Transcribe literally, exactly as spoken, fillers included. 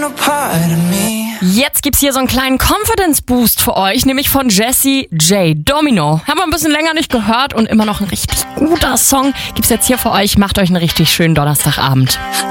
a part of me. Jetzt gibt's hier so einen kleinen Confidence-Boost für euch, nämlich von Jessie J. Domino. Haben wir ein bisschen länger nicht gehört und immer noch ein richtig guter Song. Gibt's jetzt hier für euch. Macht euch einen richtig schönen Donnerstagabend.